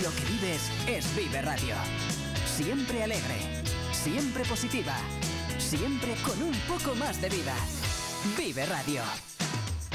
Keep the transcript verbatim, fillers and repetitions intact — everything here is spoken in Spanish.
radio que vives es Vive Radio. Siempre alegre, siempre positiva, siempre con un poco más de vida. Vive Radio.